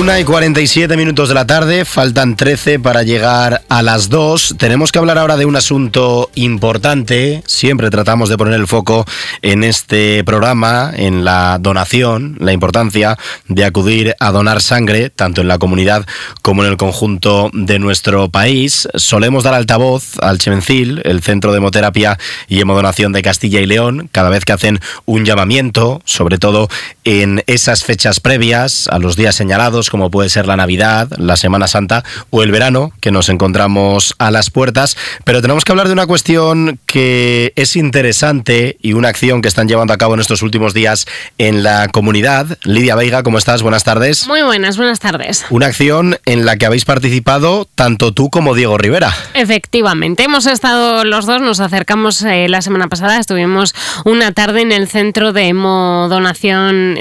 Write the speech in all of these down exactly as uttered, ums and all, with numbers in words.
Una y cuarenta y siete minutos de la tarde, faltan trece para llegar a las dos. Tenemos que hablar ahora de un asunto importante. Siempre tratamos de poner el foco en este programa, en la donación, la importancia de acudir a donar sangre, tanto en la comunidad como en el conjunto de nuestro país. Solemos dar altavoz al Chevencil, el Centro de Hemoterapia y Hemodonación de Castilla y León, cada vez que hacen un llamamiento, sobre todo en esas fechas previas a los días señalados, como puede ser la Navidad, la Semana Santa o el verano, que nos encontramos a las puertas. Pero tenemos que hablar de una cuestión que es interesante y una acción que están llevando a cabo en estos últimos días en la comunidad. Lidia Veiga, ¿cómo estás? Buenas tardes. Muy buenas, buenas tardes. Una acción en la que habéis participado tanto tú como Diego Rivera. Efectivamente, hemos estado los dos, nos acercamos eh, la semana pasada, estuvimos una tarde en el Centro de Hemodonación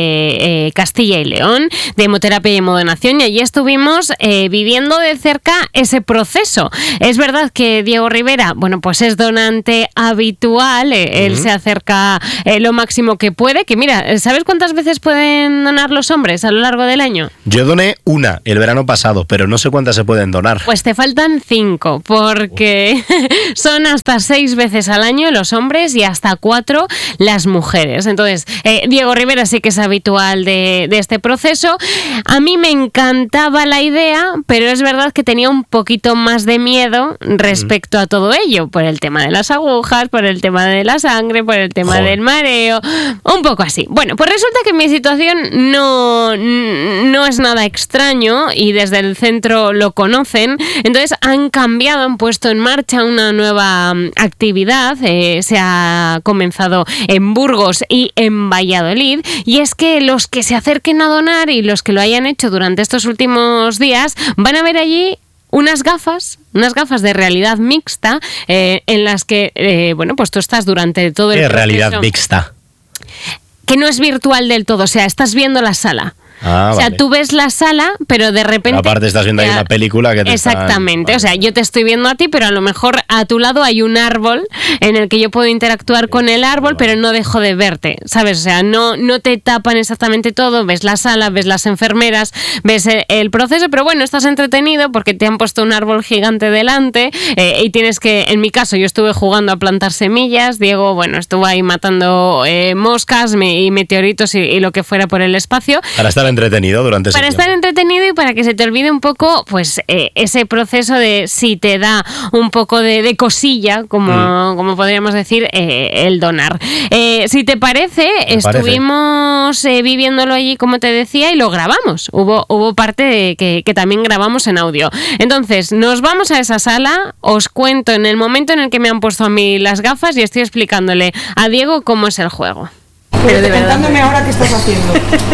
de eh, Castilla y León, de Hemoterapia y Hemodonación, y allí estuvimos eh, viviendo de cerca ese proceso. Es verdad que Diego Rivera, bueno, pues es donante habitual, eh, él uh-huh. se acerca eh, lo máximo que puede, que mira, ¿sabes cuántas veces pueden donar los hombres a lo largo del año? Yo doné una el verano pasado, pero no sé cuántas se pueden donar. Pues te faltan cinco, porque uh. son hasta seis veces al año los hombres y hasta cuatro las mujeres. Entonces, eh, Diego Rivera sí que es habitual de, de este proceso. A mí me encantaba la idea, pero es verdad que tenía un poquito más de miedo respecto a todo ello, por el tema de las agujas, por el tema de la sangre, por el tema Joder. del mareo, un poco así. Bueno, pues resulta que mi situación no, no es nada extraño y desde el centro lo conocen, entonces han cambiado, han puesto en marcha una nueva actividad, eh, se ha comenzado en Burgos y en Valladolid, y es que los que se acerquen a donar y los que lo hayan hecho durante estos últimos días van a ver allí unas gafas, unas gafas de realidad mixta eh, en las que, eh, bueno, pues tú estás durante todo el ¿Qué proceso. realidad mixta? Que no es virtual del todo, o sea, estás viendo la sala. Ah, o sea, vale. tú ves la sala, pero de repente... Pero aparte estás viendo ahí una película que te Exactamente, están... o sea, yo te estoy viendo a ti, pero a lo mejor a tu lado hay un árbol en el que yo puedo interactuar con el árbol, pero no dejo de verte, ¿sabes? O sea, no, no te tapan exactamente todo, ves la sala, ves las enfermeras, ves el, el proceso, pero bueno, estás entretenido porque te han puesto un árbol gigante delante eh, y tienes que, en mi caso, yo estuve jugando a plantar semillas, Diego, bueno, estuvo ahí matando eh, moscas me, y meteoritos y, y lo que fuera por el espacio. Para estar entretenido durante ese Para tiempo. estar entretenido y para que se te olvide un poco, pues, eh, ese proceso de si te da un poco de, de cosilla, como, mm. como podríamos decir, eh, el donar. Eh, si te parece, Me estuvimos eh, viviéndolo allí, como te decía, y lo grabamos. Hubo, hubo parte de que, que también grabamos en audio. Entonces, nos vamos a esa sala, os cuento en el momento en el que me han puesto a mí las gafas y estoy explicándole a Diego cómo es el juego. Pero de contándome ahora qué estás haciendo.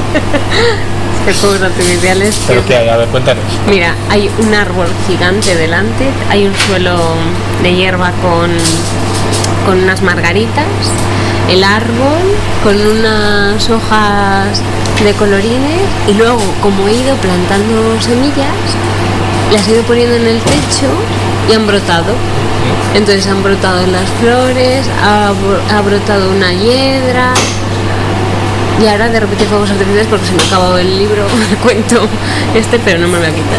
Que juegos artificiales. ¿Pero qué hay? A ver, cuéntanos. Mira, hay un árbol gigante delante, hay un suelo de hierba con, con unas margaritas, el árbol con unas hojas de colorines y luego, como he ido plantando semillas, las he ido poniendo en el techo y han brotado. Entonces han brotado las flores, ha, ha brotado una hiedra. Y ahora de repetir fuegos artificiales porque se me ha acabado el libro, el cuento este, pero no me lo voy a quitar.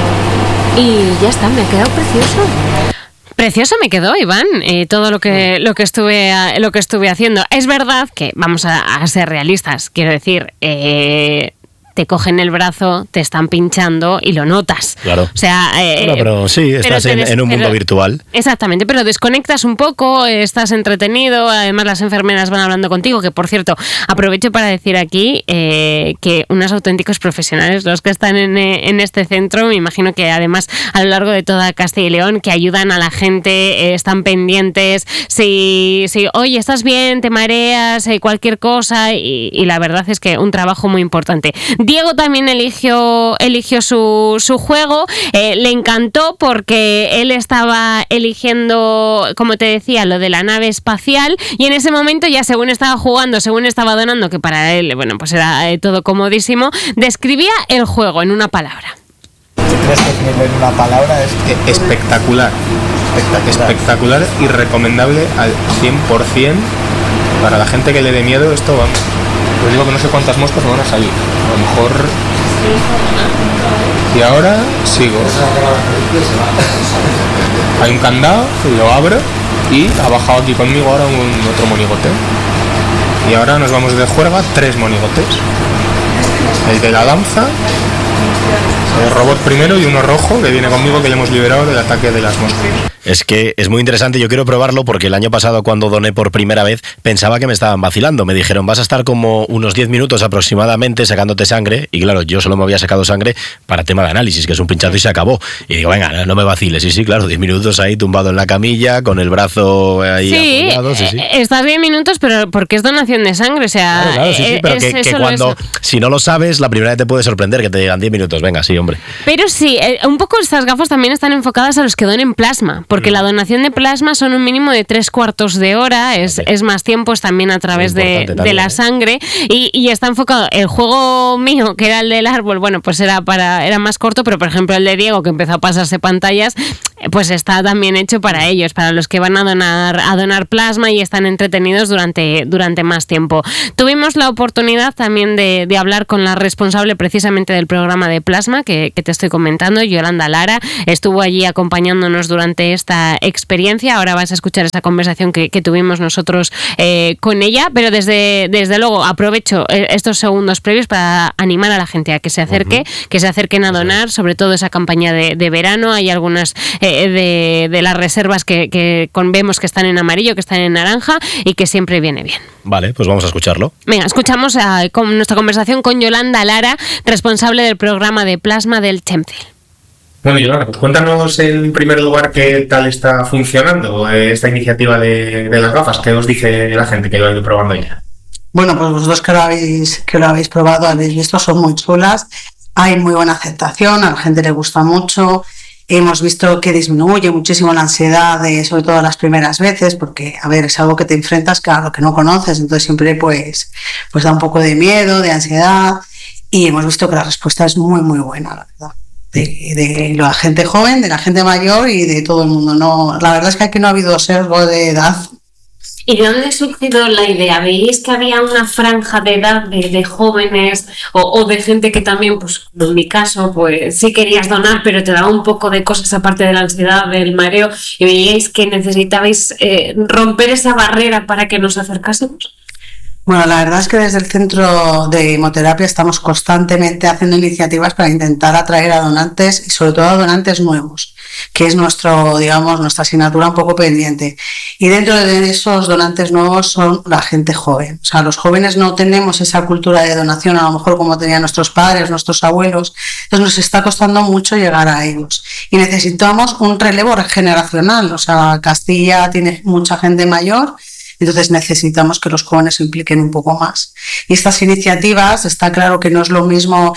Y ya está, me ha quedado precioso. Precioso me quedó, Iván, eh, todo lo que lo que estuve lo que estuve haciendo. Es verdad que vamos a, a ser realistas, quiero decir, eh, te cogen el brazo, te están pinchando y lo notas. Claro. O sea, eh, bueno, pero sí, estás pero en, des- en un mundo pero, virtual. Exactamente, pero desconectas un poco, estás entretenido, además las enfermeras van hablando contigo, que por cierto, aprovecho para decir aquí eh, que unos auténticos profesionales los que están en, en este centro, me imagino que además a lo largo de toda Castilla y León, que ayudan a la gente, eh, están pendientes, si, si oye, estás bien, te mareas, eh, cualquier cosa, y, y la verdad es que un trabajo muy importante. Diego también eligió, eligió su, su juego, eh, le encantó porque él estaba eligiendo, como te decía, lo de la nave espacial, y en ese momento ya según estaba jugando, según estaba donando, que para él, bueno, pues era eh, todo comodísimo, describía el juego en una palabra. ¿Crees que definirlo en una palabra es que espectacular? Espectacular. Espectacular y recomendable al cien por ciento para la gente que le dé miedo esto, vamos. Os digo que no sé cuántas moscas me van a salir. A lo mejor Y ahora sigo. Hay un candado, lo abro y ha bajado aquí conmigo ahora un otro monigote. Y ahora nos vamos de juerga, tres monigotes. El de la danza, el robot primero y uno rojo que viene conmigo, que ya hemos liberado del ataque de las moscas. Es que es muy interesante, yo quiero probarlo porque el año pasado cuando doné por primera vez pensaba que me estaban vacilando, me dijeron vas a estar como unos diez minutos aproximadamente sacándote sangre y claro, yo solo me había sacado sangre para tema de análisis, que es un pinchazo y se acabó. Y digo, venga, no me vaciles, sí, sí, claro, diez minutos ahí tumbado en la camilla con el brazo ahí sí, apoyado. Sí, sí, estás diez minutos pero porque es donación de sangre, o sea... Claro, claro, sí, sí, pero que, que cuando, eso. Si no lo sabes, la primera vez te puede sorprender que te digan diez minutos, venga, sí, hombre. Pero sí, un poco estas gafas también están enfocadas a los que donen plasma, porque mm. la donación de plasma son un mínimo de tres cuartos de hora, es, okay. es más tiempo, es también a través de, también, de la sangre y, y está enfocado. El juego mío, que era el del árbol, bueno, pues era para era más corto, pero por ejemplo el de Diego, que empezó a pasarse pantallas, pues está también hecho para ellos, para los que van a donar a donar plasma y están entretenidos durante, durante más tiempo. Tuvimos la oportunidad también de, de hablar con la responsable precisamente del programa de plasma que, que te estoy comentando, Yolanda Lara, estuvo allí acompañándonos durante esta experiencia. Ahora vas a escuchar esa conversación que, que tuvimos nosotros eh, con ella, pero desde, desde luego aprovecho estos segundos previos para animar a la gente a que se acerque, uh-huh. que se acerquen a donar, sobre todo esa campaña de, de verano. Hay algunas eh, de, de las reservas que, que con, vemos que están en amarillo, que están en naranja y que siempre viene bien. Vale, pues vamos a escucharlo. Venga, escuchamos a, con nuestra conversación con Yolanda Lara, responsable del programa de plasma del Chemcil. Bueno, Yolanda, pues cuéntanos en primer lugar qué tal está funcionando esta iniciativa de, de las gafas, qué os dice la gente que lo ha ido probando ya. Bueno, pues vosotros que lo habéis, que lo habéis probado, habéis visto, son muy chulas, hay muy buena aceptación, a la gente le gusta mucho, hemos visto que disminuye muchísimo la ansiedad, de, sobre todo las primeras veces, porque, a ver, es algo que te enfrentas a lo que no conoces, entonces siempre pues, pues da un poco de miedo, de ansiedad, y hemos visto que la respuesta es muy, muy buena, la verdad. De, de la gente joven, de la gente mayor y de todo el mundo. No, la verdad es que aquí no ha habido sesgo de edad. ¿Y de dónde surgió la idea? ¿Veis que había una franja de edad de, de jóvenes o, o de gente que también, pues en mi caso, pues sí querías donar, pero te daba un poco de cosas aparte de la ansiedad, del mareo, y veíais que necesitabais eh, romper esa barrera para que nos acercásemos? Bueno, la verdad es que desde el Centro de Hemoterapia estamos constantemente haciendo iniciativas para intentar atraer a donantes y sobre todo a donantes nuevos, que es nuestro, digamos, nuestra asignatura un poco pendiente. Y dentro de esos donantes nuevos son la gente joven. O sea, los jóvenes no tenemos esa cultura de donación, a lo mejor como tenían nuestros padres, nuestros abuelos. Entonces nos está costando mucho llegar a ellos. Y necesitamos un relevo generacional. O sea, Castilla tiene mucha gente mayor. Entonces necesitamos que los jóvenes se impliquen un poco más. Y estas iniciativas, está claro que no es lo mismo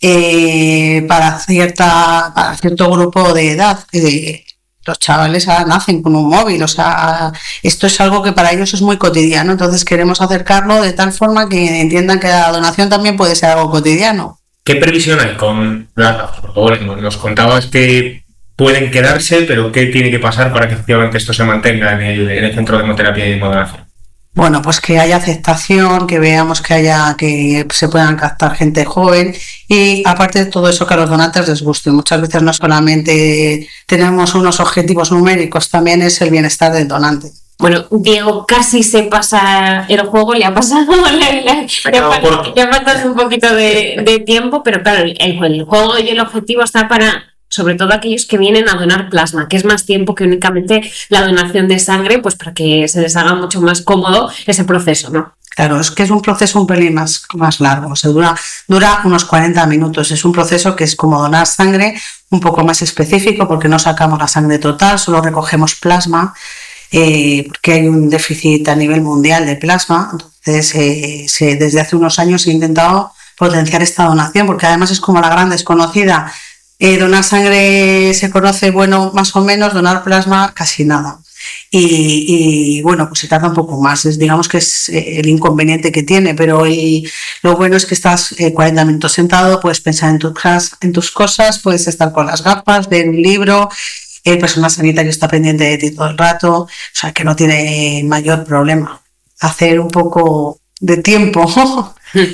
eh, para, cierta, para cierto grupo de edad. Eh, los chavales ahora nacen con un móvil, o sea, esto es algo que para ellos es muy cotidiano. Entonces queremos acercarlo de tal forma que entiendan que la donación también puede ser algo cotidiano. ¿Qué previsión hay con las gafas? Por favor, nos contabas que pueden quedarse, pero ¿qué tiene que pasar para que efectivamente esto se mantenga en el, en el Centro de Hemoterapia y Hemodonación? Bueno, pues que haya aceptación, que veamos que haya que se puedan captar gente joven y aparte de todo eso que a los donantes les guste. Muchas veces no solamente tenemos unos objetivos numéricos, también es el bienestar del donante. Bueno, Diego casi se pasa el juego, le ha pasado, le, le, le, ha, le ha pasado un poquito de, de tiempo, pero claro, el, el juego y el objetivo está para... sobre todo aquellos que vienen a donar plasma, que es más tiempo que únicamente la donación de sangre, pues para que se les haga mucho más cómodo ese proceso, ¿no? Claro, es que es un proceso un pelín más, más largo, o sea, dura, dura unos cuarenta minutos, es un proceso que es como donar sangre, un poco más específico, porque no sacamos la sangre total, solo recogemos plasma, eh, porque hay un déficit a nivel mundial de plasma, entonces eh, se, desde hace unos años se ha intentado potenciar esta donación, porque además es como la gran desconocida. Eh, donar sangre se conoce, bueno, más o menos, donar plasma casi nada. Y, y bueno, pues se tarda un poco más, es, digamos que es eh, el inconveniente que tiene, pero el, lo bueno es que estás eh, cuarenta minutos sentado, puedes pensar en tus, en tus cosas, puedes estar con las gafas, leer un libro, el personal sanitario está pendiente de ti todo el rato, o sea que no tiene mayor problema. Hacer un poco de tiempo.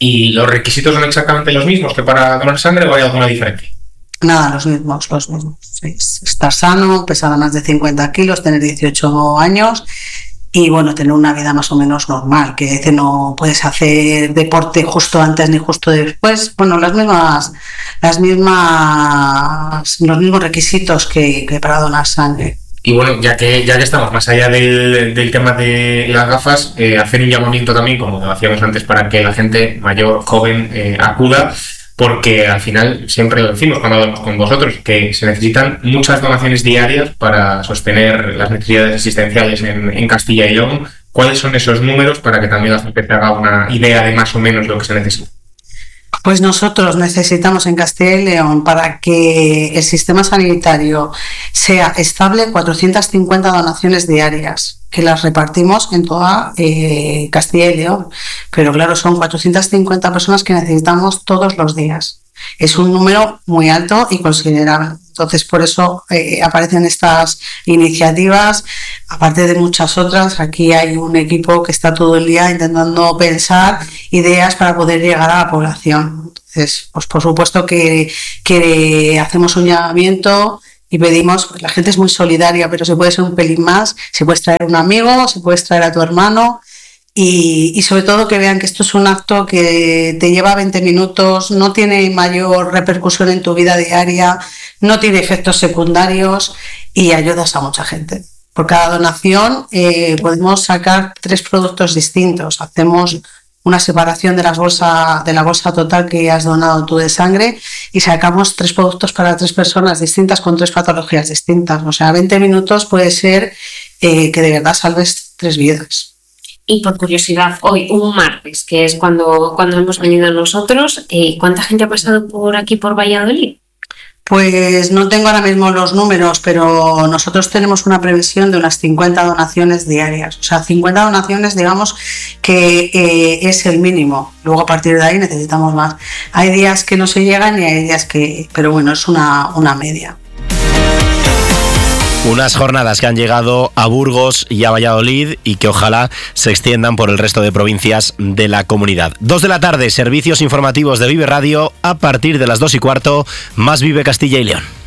¿Y los requisitos son exactamente los mismos que para donar sangre o hay alguna diferencia? Nada, los mismos, los mismos. Sí, estar sano, pesar más de cincuenta kilos, tener dieciocho años y bueno, tener una vida más o menos normal, que dice no puedes hacer deporte justo antes ni justo después. Bueno, las mismas, las mismas, los mismos requisitos que, que para donar sangre. Y bueno, ya que ya que estamos más allá del, del tema de las gafas, eh, hacer un llamamiento también, como hacíamos antes, para que la gente mayor, joven, eh, acuda, porque al final siempre lo decimos cuando hablamos con vosotros, que se necesitan muchas donaciones diarias para sostener las necesidades existenciales en, en Castilla y León. ¿Cuáles son esos números para que también la gente se haga una idea de más o menos lo que se necesita? Pues nosotros necesitamos en Castilla y León, para que el sistema sanitario sea estable, cuatrocientas cincuenta donaciones diarias, que las repartimos en toda eh, Castilla y León. Pero claro, son cuatrocientas cincuenta personas que necesitamos todos los días. Es un número muy alto y considerable. Entonces, por eso eh, aparecen estas iniciativas, aparte de muchas otras. Aquí hay un equipo que está todo el día intentando pensar ideas para poder llegar a la población. Entonces, pues por supuesto que, que hacemos un llamamiento y pedimos, pues la gente es muy solidaria, pero se puede ser un pelín más, se puede traer un amigo, se puede traer a tu hermano. Y, y sobre todo que vean que esto es un acto que te lleva veinte minutos, no tiene mayor repercusión en tu vida diaria, no tiene efectos secundarios y ayudas a mucha gente. Por cada donación eh, podemos sacar tres productos distintos. Hacemos una separación de, las bolsa, de la bolsa total que has donado tú de sangre y sacamos tres productos para tres personas distintas con tres patologías distintas. O sea, veinte minutos puede ser eh, que de verdad salves tres vidas. Y por curiosidad, hoy, un martes, que es cuando, cuando hemos venido nosotros, eh, ¿cuánta gente ha pasado por aquí, por Valladolid? Pues no tengo ahora mismo los números, pero nosotros tenemos una previsión de unas cincuenta donaciones diarias. O sea, cincuenta donaciones, digamos, que eh, es el mínimo. Luego, a partir de ahí, necesitamos más. Hay días que no se llegan y hay días que... Pero bueno, es una, una media. Unas jornadas que han llegado a Burgos y a Valladolid y que ojalá se extiendan por el resto de provincias de la comunidad. Dos de la tarde, servicios informativos de Vive Radio. A partir de las dos y cuarto, más Vive Castilla y León.